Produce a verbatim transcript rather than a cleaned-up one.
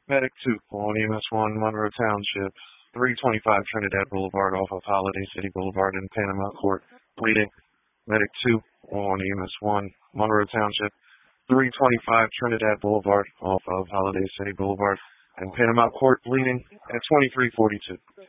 Medic two on E M S one, Monroe Township, three twenty-five Trinidad Boulevard off of Holiday City Boulevard in Panama Court, bleeding. Medic two on E M S one, Monroe Township, three twenty-five Trinidad Boulevard off of Holiday City Boulevard in Panama Court, bleeding at twenty-three forty-two.